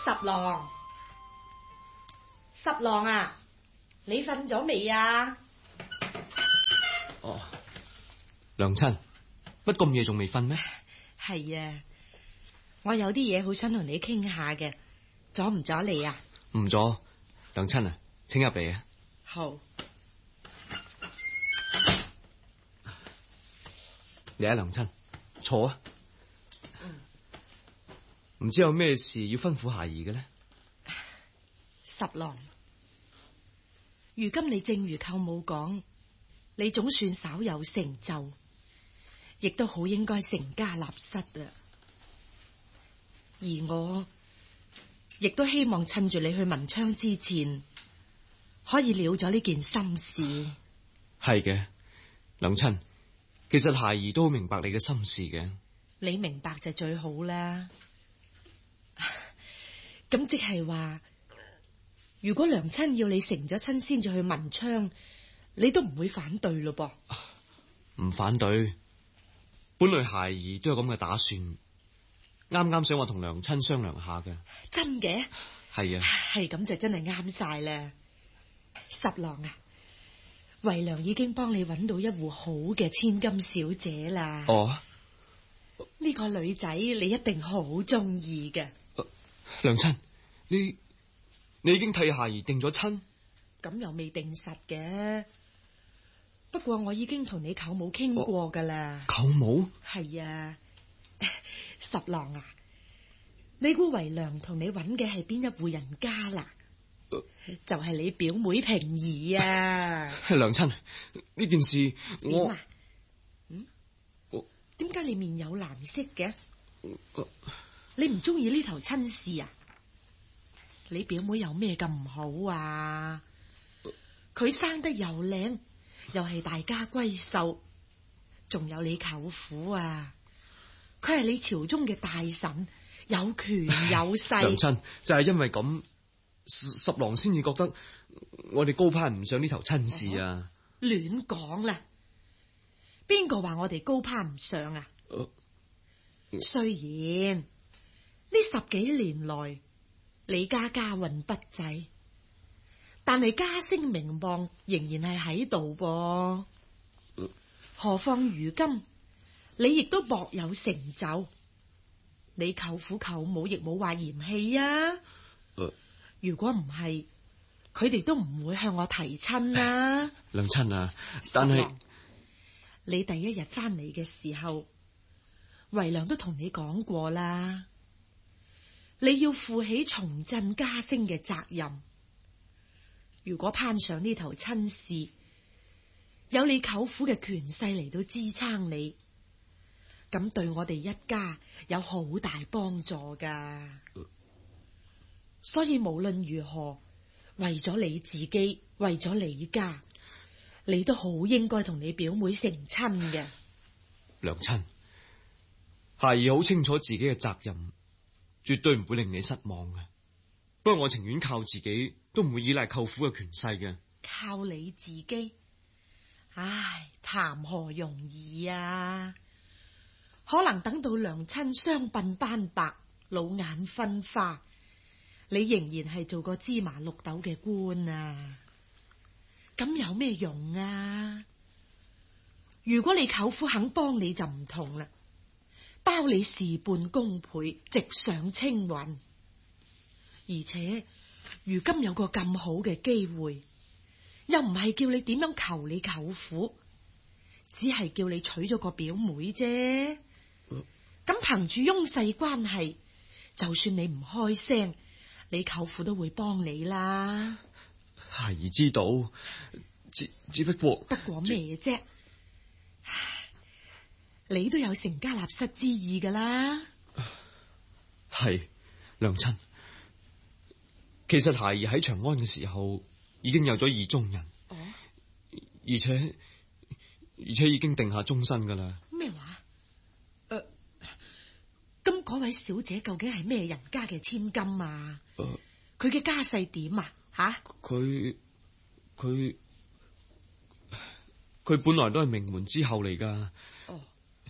十郎，十郎啊，你瞓咗未啊？ 哦，娘親，乜咁夜仲未瞓咩？ 係啊，我有啲嘢好想同你傾下嘅，阻唔阻你啊？ 唔阻，娘親啊，請入嚟啊。 好， 嚟啊，娘親，坐啊。唔知有咩事要吩咐孩兒嘅呢？ 十郎，如今你正如舅母講，你總算稍有成就，亦都好應該成家立室啊。而我亦都希望趁住你去文昌之前，可以了咗呢件心事。 係嘅，娘親，其實孩兒都好明白你嘅心事嘅。 你明白就最好啦。咁即係話，如果娘親要你成咗親先至去文昌，你都唔會反對咯噃？ 唔反對，本來孩兒都有咁嘅打算，啱啱想話同娘親商量下嘅。 真嘅？ 係啊， 係咁就真係啱晒啦。十郎啊，為娘已經幫你揾到一戶好嘅千金小姐啦。 哦， 呢個女仔你一定好中意嘅。 娘親，你已經替孩兒定咗親？ 咁又未定實嘅，不過我已經同你舅母傾過噶啦。 舅母？ 係啊，十郎啊，你估為娘同你揾嘅係邊一戶人家啦？就係你表妹平兒啊。 娘親，呢件事我點啊？點解你面有難色嘅？你唔中意呢頭親事啊？你表妹有咩咁唔好啊？佢生得又靚，又係大家閨秀，仲有你舅父啊，佢係你朝中嘅大臣，有權有勢。 娘親，就係因為咁，十郎先至覺得我哋高攀唔上呢頭親事啊！ 亂講啦，邊個話我哋高攀唔上啊？雖然呢10幾年來你家家運不濟，但係家聲名望仍然係喺度噃。何況如今你亦都薄有成就，你舅父舅母亦冇話嫌棄啊。如果唔係，佢哋都唔會向我提親啦。 娘親啊，但係你第一日翻嚟嘅時候，為娘都同你講過啦，你要負起重振家聲嘅責任。如果攀上呢頭親事，有你舅父嘅權勢嚟到支撐你，咁對我哋一家有好大幫助噶。所以無論如何，為咗你自己，為咗你家，你都好應該同你表妹成親嘅。 娘親，孩兒好清楚自己嘅責任，絕對唔會令你失望嘅。不過我情願靠自己，都唔會依賴舅父嘅權勢嘅。 靠你自己？唉，談何容易啊！可能等到娘親雙鬢斑白，老眼昏花，你仍然係做個芝麻綠豆嘅官啊！咁有咩用啊？如果你舅父肯幫你就唔同啦，包你事半功倍，直上青雲。而且如今有個咁好嘅機會，又唔係叫你點樣求你舅父，只係叫你娶咗個表妹啫。咁憑住翁婿關係，就算你唔開聲，你舅父都會幫你啦。 孩兒知道，只不過咩啫？你都有成家立室之意噶啦。 係娘親，其實孩兒喺長安嘅時候已經有咗意中人，而且已經定下終身噶啦。 咩話？咁嗰位小姐究竟係咩人家嘅千金啊？佢嘅家世點啊？吓？佢本來都係名門之後嚟噶。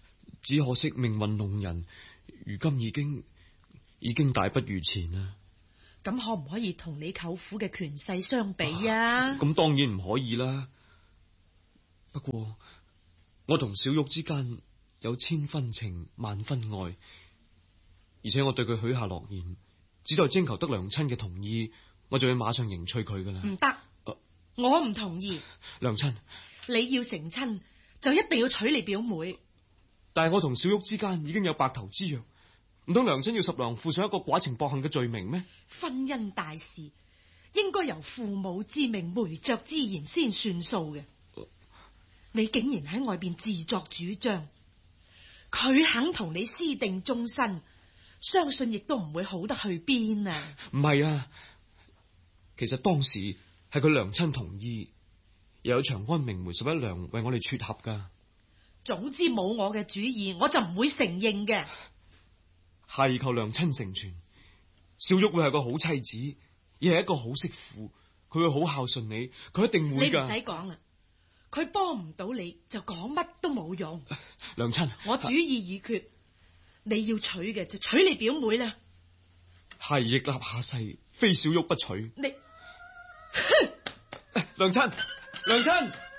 只可惜命運弄人，如今已經大不如前啦。 咁可唔可以同你舅父嘅權勢相比啊？ 咁當然唔可以啦。不過我同小玉之間有千分情萬分愛，而且我對佢許下諾言，只待徵求得娘親嘅同意，我就要馬上迎娶佢噶啦。 唔得，我唔同意。 娘親， 你要成親就一定要娶你表妹。 但係我同小玉之間已經有白頭之約，唔通娘親要十娘負上一個寡情薄幸嘅罪名咩？ 婚姻大事應該由父母之命、媒妁之言先算數嘅。你竟然喺外邊自作主張，佢肯同你私定終身，相信亦都唔會好得去邊啊！ 唔係啊，其實當時係佢娘親同意，又有長安明媒11娘為我哋撮合噶。 總之冇我嘅主意，我就唔會承認嘅。 係求娘親成全，小玉會係個好妻子，亦係一個好媳婦，佢會好孝順你，佢一定會噶。 你唔使講啦，佢幫唔到你就講乜都冇用。 娘親， 我主意已決，你要娶嘅就娶你表妹啦。 係亦立下誓，非小玉不娶。 你， 娘親，娘親。